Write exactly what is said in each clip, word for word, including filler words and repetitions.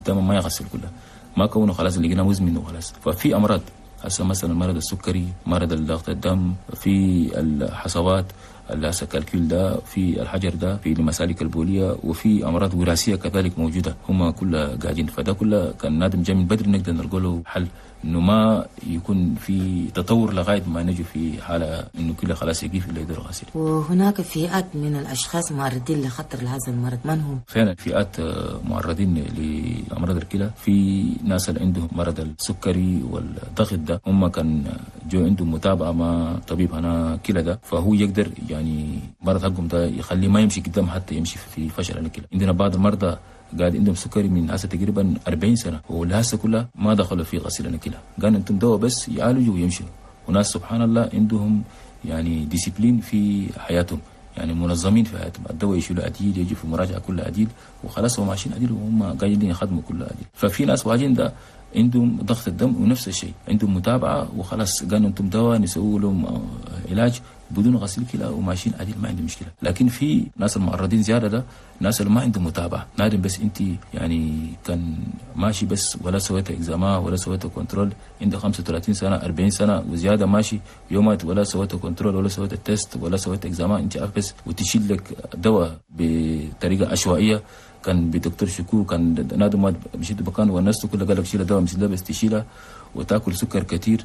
الدم ما يغسل كلها، ما كونه خلاص لقينا مزمن وخلاص. ففي امراض هسه مثلا مرض السكري، مرض ضغط الدم، في الحصوات هسه كالكيول ده، في الحجر ده، في المسالك البوليه، وفي امراض وراثيه كذلك موجوده، هم كلها قاعدين. فده كله كان نادم جاي من بدري نقدر نلقى له حل، انه ما يكون في تطور لغايه ما نجي في حاله انه كله خلاص يقيف الا يقدر غسيل. وهناك فئات من الاشخاص معرضين لخطر لهذا المرض، من هم؟ فعلا فئات معرضين لامراض الكلى. في ناس اللي عندهم مرض السكري والضغط ده، هم كان جو عندهم متابعه مع طبيب هنا كلى ده، فهو يقدر يعني مرض حقهم ده يخليه ما يمشي قدام حتى يمشي في فشل الكلى. عندنا بعض المرضى قاعد عندهم سكري من هسه تقريبا أربعين سنه، والهسه كلها ما دخلوا في غسيل الكلى، قال انتم دواء بس يعالجوا ويمشوا. وناس سبحان الله عندهم يعني ديسيبلين في حياتهم، يعني منظمين في حياتهم، الدواء يشيلوا عديل، يجي في مراجعه كلها عديل، وخلاص هم ماشيين عديل وهم قاعدين يخدموا كلها عديل. ففي ناس واجين ده عندهم ضغط الدم ونفس الشيء، عندهم متابعه وخلاص قالوا انتم دواء نسوي لهم علاج بدون غسيل كلى وماشيين عديل ما عندهم مشكله. لكن في ناس المعرضين زياده ده، ناس اللي ما عندهم متابعه، نادم بس انت يعني كان ماشي بس ولا سويت اكزاما ولا سويت كنترول، عندك خمسة وثلاثين سنه أربعين سنه وزياده ماشي يومات ولا سويت كنترول ولا سويت التست ولا سويت اكزاما، انت عارف بس وتشيل لك دواء بطريقه عشوائيه. كان بدكتور شكو كان نادم مشيت بكان ونسته كله قال لك شيل الدواء مش بس تشيلها، وتاكل سكر كثير،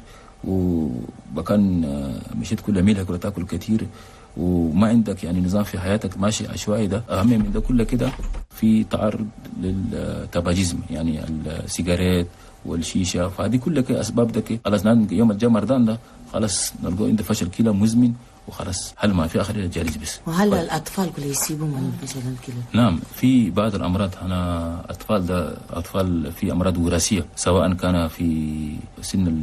وبكان مشيت كل ميلها كلها تاكل كثير، وما عندك يعني نظام في حياتك ماشي عشوائي. ده اهم من ده كله كده في تعرض للتباجيزم، يعني السيجارات والشيشه، فهذه كلها اسباب ده خلاص يوم الجا مرضان ده خلاص نلقوا عنده فشل كلى مزمن وخلاص حل ما في اخر الجالس بس. وهل طيب. الاطفال كل يصيبوا من فشل الكلى؟ نعم، في بعض الامراض هنا اطفال ده اطفال في امراض وراثيه، سواء كان في سن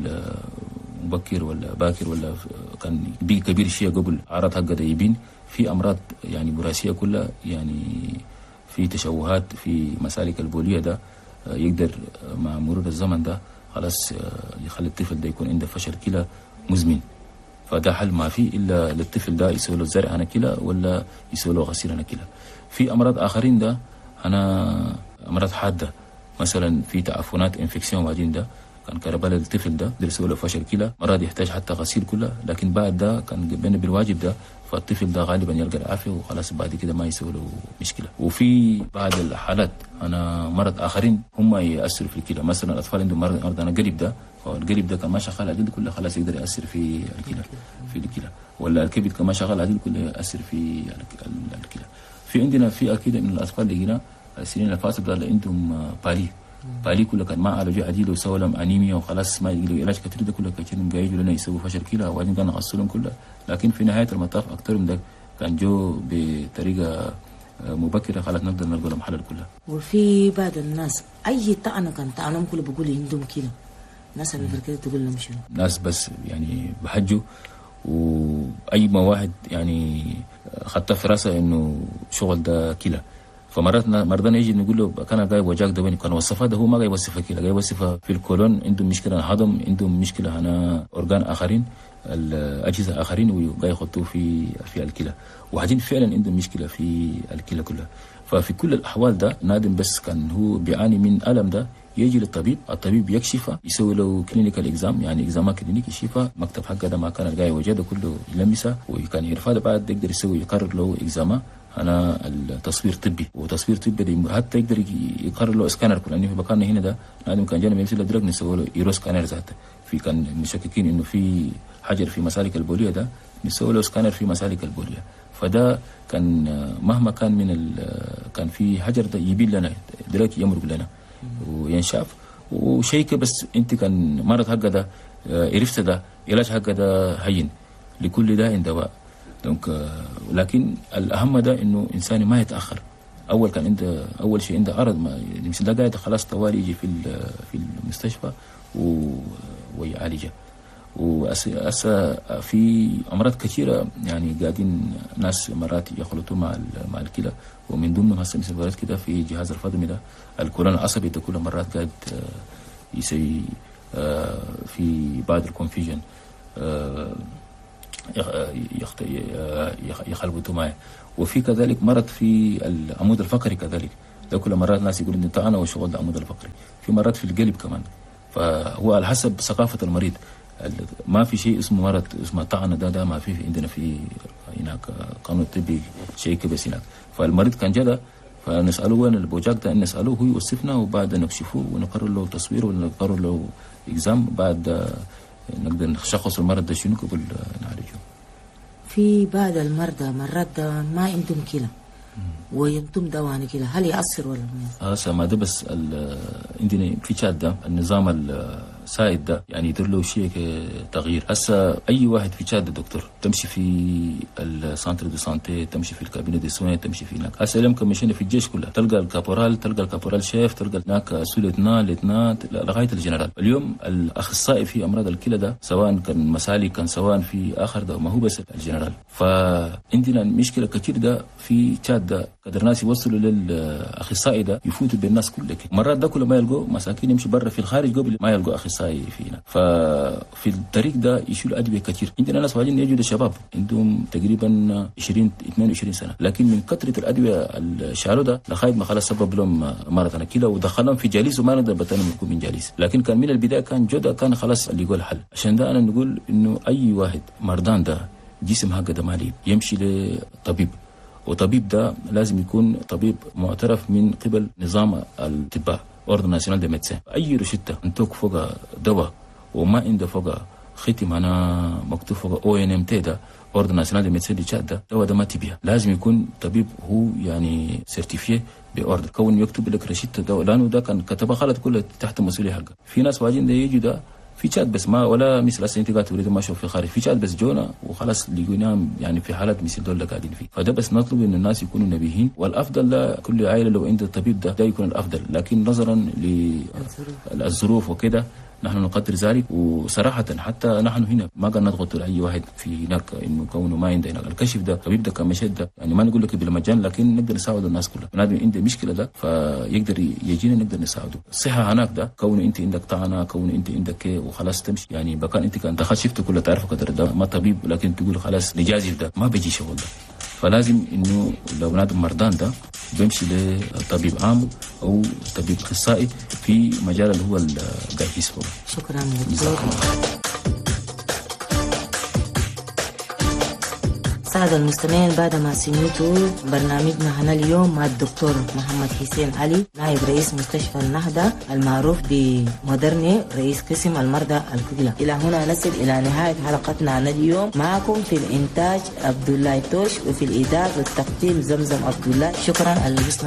مبكر ولا باكر ولا كان كبير شيء قبل اعراض حق يبين. في امراض يعني وراثيه كلها، يعني في تشوهات في مسالك البوليه ده يقدر مع مرور الزمن ده خلاص يخلي الطفل ده يكون عنده فشل كلى مزمن. فده حل ما فيه الا للطفل ده يسوي له زرع انا كلى ولا يسوي له غسيل انا كلى. في امراض اخرين ده انا امراض حاده، مثلا في تعفنات انفكسيون وبعدين ده كان كربال الطفل ده يسوي له فشل كلى، مرات يحتاج حتى غسيل كلها، لكن بعد ده كان بين بالواجب ده، فالطفل ده غالبا يلقى العافيه وخلاص بعد كده ما يسوي له مشكله. وفي بعض الحالات انا مرض اخرين هم ياثروا في الكلى، مثلا الاطفال عندهم مرض مرض انا قلب ده، والقلب ده كان ما شغال عديل كله خلاص يقدر ياثر في الكلى في الكلى، ولا الكبد كان ما شغال عديل كله ياثر في الكلى. في عندنا فئه كده من الاطفال لقينا السنين الفاصله اللي عندهم بالي بالي كله كان ما عالجوا عديل وسووا لهم انيميا وخلاص ما يقدروا علاج كثير، ده كله كانوا جايين لنا يسووا فشل كلى وبعدين كانوا غسلهم كله، لكن في نهايه المطاف اكثرهم ده كان جو بطريقه مبكره خلاص نقدر نلقى لهم حل كلها. وفي بعض الناس اي طعنه كان طعنهم كله بيقول عندهم كلى، ناس اللي كده تقول لهم شنو؟ ناس بس يعني بحجوا، واي ما واحد يعني خدت في راسه انه شغل ده كلى، فمراتنا مرضانا يجي نقول له كان جايب وجاك ده وين كان وصفها، ده هو ما جاي يوصفها كلى، جاي يوصفها في الكولون، عندهم مشكله هضم، عندهم مشكله هنا اورجان اخرين الاجهزه اخرين وجاي يحطوه في في الكلى، وبعدين فعلا عندهم مشكله في الكلى كلها. ففي كل الاحوال ده نادم بس كان هو بيعاني من الم ده يجي للطبيب، الطبيب يكشفه يسوي له كلينيكال اكزام، يعني اكزام كلينيكي يشوفها مكتب حقه ده ما كان الجاي وجده كله يلمسها وكان يعرفها، بعد يقدر يسوي يقرر له اكزام انا التصوير طبي، وتصوير طبي ده حتى يقدر يقرر له اسكانر، لانه في مكاننا هنا ده نادم كان جانا يمشي له درج نسوي له يورو سكانر ذاته، في كان مشككين انه في حجر في مسالك البوليه ده نسوي له سكانر في مسالك البوليه، فده كان مهما كان من كان في حجر ده يبين لنا دلوقتي يمرق لنا وينشاف وشيكه، بس انت كان مرض حقه ده عرفت ده علاج حقه ده هين، لكل داء دواء. دونك لكن الاهم ده انه انسان ما يتاخر، اول كان عنده اول شيء عنده عرض ما مثل ده قاعد خلاص طوالي يجي في في المستشفى ويعالجه. وأسا في أمراض كثيرة يعني قاعدين ناس مرات يخلطوا مع مع الكلى، ومن ضمنهم هسه مثل مرات كده في جهاز الهضمي ده الكولون العصبي ده كل مرات قاعد يسوي في بعض الكونفيجن يخلطوا معه. وفي كذلك مرض في العمود الفقري، كذلك ده كل مرات ناس يقول إن طعنة والشغل ده عمود الفقري، في مرات في القلب كمان. فهو على حسب ثقافة المريض. ما في شيء اسمه مرض اسمه طعنة، ده ده ما في عندنا في هناك قانون طبي شيء كبس هناك. فالمريض كان جدا فنسأله وين البوجاك ده، نسأله هو يوصفنا وبعد نكشفه ونقرر له تصوير ونقرر له إكزام، بعد نقدر نشخص المرض ده شنو قبل نعالجه. في بعض المرضى مرات ده ما عندهم كلى وينتم دواني كده، هل يأثر ولا ما يأثر؟ ما ده بس عندنا في تشاد ده النظام السائد ده يعني يدير له شيء تغيير. هسه اي واحد في تشاد دكتور تمشي في السانتر دو سانتي، تمشي في الكابينه دي سوين، تمشي في هناك. هسه لما مشينا في الجيش كله تلقى الكابورال، تلقى الكابورال شيف، تلقى هناك سولتنا لتنا لغايه الجنرال. اليوم الاخصائي في امراض الكلى ده سواء كان مسالي كان سواء في اخر ده ما هو بس الجنرال. فعندنا مشكله كثير ده في تشاد ده، قدر الناس يوصلوا للاخصائي ده يفوتوا بالناس كلها. مرات ده كله ما يلقوا مساكين يمشي برا في الخارج قبل ما يلقوا اخصائي فينا. ففي الطريق ده يشيلوا ادويه كثير. عندنا ناس واجدين يجوا شباب عندهم تقريبا عشرين اثنين وعشرين سنه، لكن من كثره الادويه اللي شالوا ده لغايه ما خلاص سبب لهم مرض الكلى ودخلهم في جاليس وما نقدر بتنهم يكون من جاليس. لكن كان من البدايه كان جوده كان خلاص اللي يقول حل. عشان ده انا نقول انه اي واحد مرضان ده جسم هكذا مالي يمشي لطبيب، وطبيب ده لازم يكون طبيب معترف من قبل نظام الطب اوردر ناسيونال دي ميدسين. اي روشته انتوك فوق دواء وما عنده فوق ختم انا مكتوب فوق او ان ام تي ده اوردر ناسيونال دي ميدسين دي تشاد ده دواء ده ما تبيها. لازم يكون طبيب هو يعني سيرتيفيه باوردر، كون يكتب لك روشته دواء لانه ده كان كتبها غلط كلها تحت مسؤوليه حقه. في ناس واجين ده يجي ده في تشاد بس ما ولا مثل هسه انت قاعد تريد ما اشوف في الخارج، في تشاد بس جونا وخلاص لقيناهم يعني في حالات مثل دول اللي قاعدين فيه. فده بس نطلب ان الناس يكونوا نبيهين، والافضل لكل عائله لو عند الطبيب ده ده يكون الافضل، لكن نظرا للظروف وكده نحن نقدر ذلك. وصراحة حتى نحن هنا ما قد نضغط على أي واحد في هناك إنه كونه ما عنده هناك الكشف ده طبيب ده كمشهد ده يعني ما نقول لك بالمجان، لكن نقدر نساعد الناس كلها. بنادم عنده مشكلة ده فيقدر يجينا نقدر نساعده. الصحة هناك ده كونه أنت عندك طعنة، كونه أنت عندك كي وخلاص تمشي يعني بكان أنت كان دخلت شفت كله تعرف قدر ده ما طبيب، لكن تقول خلاص نجازف ده ما بيجي شغل ده. فلازم إنه لو بنادم مرضان ده بيمشي لطبيب عام أو طبيب أخصائي في مجال اللي هو القايس فوق. شكرا دكتور. سادة المستمعين بعد ما سمعتوا برنامجنا هنا اليوم مع الدكتور محمد حسين علي نائب رئيس مستشفى النهضة المعروف بمودرني رئيس قسم المرضى الكلى. إلى هنا نصل إلى نهاية حلقتنا هنا اليوم. معكم في الإنتاج عبد الله توش وفي الإدارة والتقديم زمزم عبد الله. شكرا على